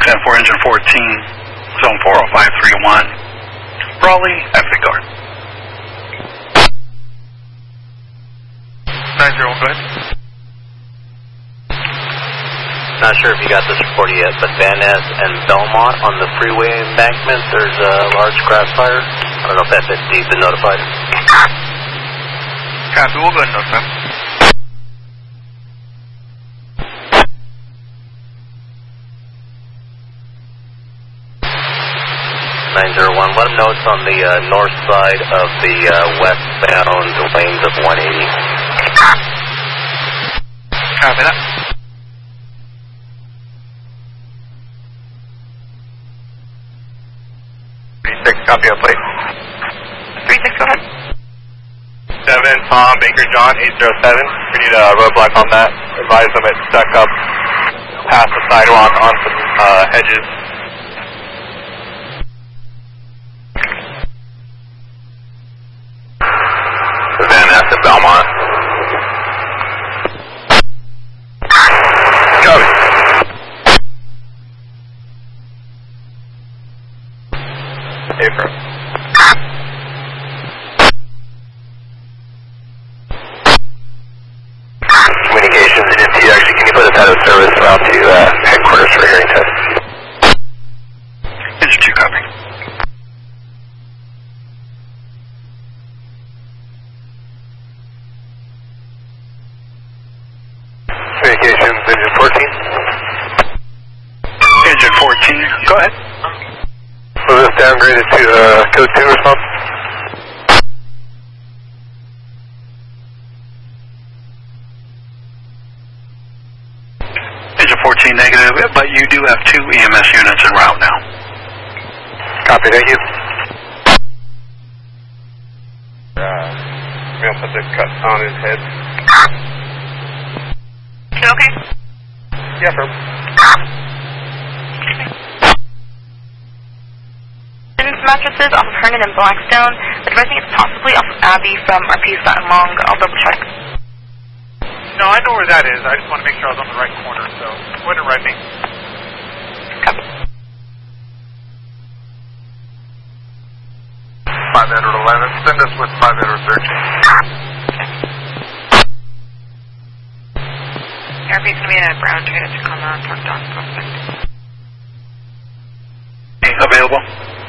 10 for engine 14, zone 40531, Raleigh, exit guard. 901, go ahead. Not sure if you got this report yet, but Van Ness and Belmont on the freeway embankment, there's a large grass fire. I don't know if that's deep and notified. Copy, we'll go ahead and notify. Let them know it's on the north side of the westbound lanes of 180. Copy that. Copy up, plate. 36, go ahead. 7, Tom, Baker, John, 807. We need a roadblock on that. Advise them it's stuck up past the sidewalk on some hedges. Van Ness and Belmont. Copy. April. Communications agency, actually, can you put us out of service and out to headquarters for hearing test? Engine 2, copy. Communications, engine 14. Engine 14, go ahead. So this downgraded to code 2 response? Engine 14 negative, but you do have 2 EMS units en route now. Copy, thank you. We also put the cut on his head. Is it okay? Yeah, sir. Mattresses off of Hernan and Blackstone, advising it's possibly off of Abbey from RP Sutton Long. I'll double check. No, I know where that is. I just want to make sure I was on the right corner, so go ahead and write me. Copy. 5 Edward 11, send us with 5 Edward 13. RP is going to be in a brown Toyota Tacoma parked on Prospect. Available.